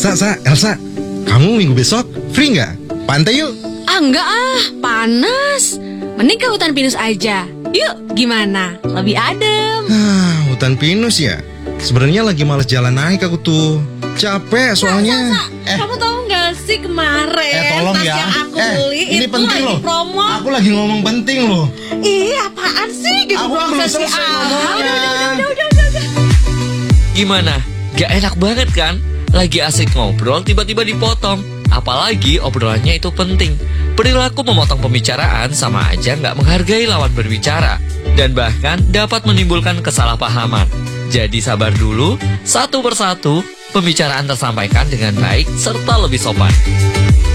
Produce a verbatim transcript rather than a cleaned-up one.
Sa, Sa, Elsa, kamu minggu besok free nggak? Pantai yuk. Ah, enggak ah, panas. Mending ke hutan pinus aja. Yuk, gimana? Lebih adem. Ah, hutan pinus ya? Sebenarnya lagi males jalan naik aku tuh. Capek soalnya. Sa, Sa, Sa. Eh, Kamu tahu nggak sih kemarin eh tolong tas ya. yang aku Eh, beli ini itu penting lagi loh. promo. Aku lagi ngomong penting loh. Ih, apaan sih? Gitu Aku doang belum sesi selesai ah. ngomongnya. Udah, udah, udah, udah, udah, udah, udah. Gimana? Gak enak banget kan? Lagi asik ngobrol tiba-tiba dipotong. Apalagi obrolannya itu penting. Perilaku memotong pembicaraan sama aja nggak menghargai lawan berbicara. Dan bahkan dapat menimbulkan kesalahpahaman. Jadi sabar dulu, satu persatu, pembicaraan tersampaikan dengan baik serta lebih sopan.